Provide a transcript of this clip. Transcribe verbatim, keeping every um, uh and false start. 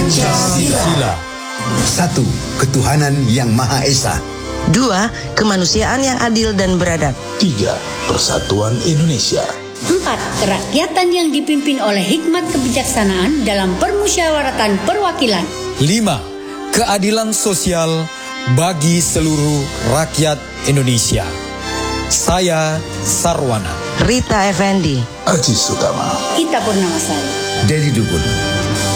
Pancasila. Satu, ketuhanan yang Maha Esa. Dua, kemanusiaan yang adil dan beradab. Tiga, persatuan Indonesia. Empat, kerakyatan yang dipimpin oleh hikmat kebijaksanaan dalam permusyawaratan perwakilan. Lima, keadilan sosial bagi seluruh rakyat Indonesia. Saya Sarwana. Rita Effendi. Aji Sutama. Ita Purnamasari. Dedi Dukun.